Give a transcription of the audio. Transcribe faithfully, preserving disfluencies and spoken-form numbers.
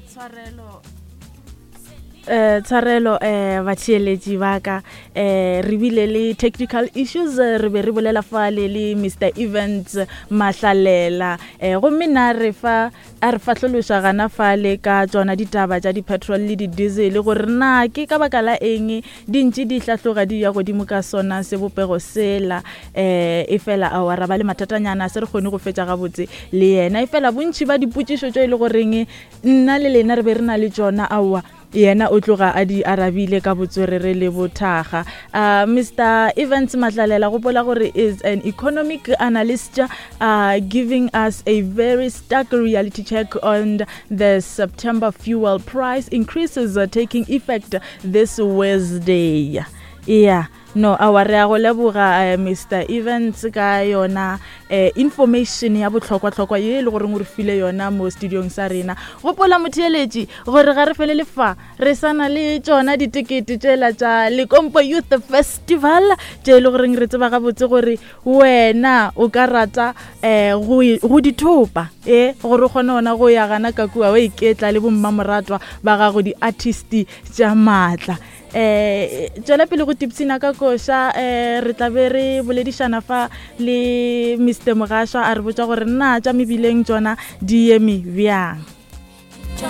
Tshwarelo eh tshwarelo eh batsheletsi ba ka eh re bile le technical issues re be re bolela fa le le Mister Evans Mahlalela eh go mina re fa a re fatlolosha gana fa le ka tsona ditaba tša di petrol le di diesel gore na ke ka baka la eng dintši di hlahloga di ya godimo ka sona se bopego sela eh e fela a wa ra ba le matatanyana se re kgone go fetša gabotse le yena e fela bontši ba dipotšišo tšo ile goreng nna le lena re be re na le tsona awa yena o tloga a di arabile ka botswerere le bothaga. uh, Mister Evans Mahlalela gopola gore is an economic analyst uh, giving us a very stark reality check on the September fuel price increases uh, taking effect this Wednesday. Yeah, no, our re go leboga uh, Mister Evans ka yona uh, information ya botlhokwa tlhokwa ye le gore re file yona mo studiong sa rena. Gopola motheletši gore ga re fele le fa re sana le tsona ditikete tsela tša Limpopo Youth Festival tše le gore re tseba ga botse gore wena o ka rata eh go go dithopa eh gore gone ona go ya gana ka kua wa iketla le bomma moratwa ba ga go di artist tša matla. eh tsela pele go tipsina ka koša eh re tla be re boledišana fa le Mister Mogasha a re botsa gore nna tša mebileng tsona di eme bjang.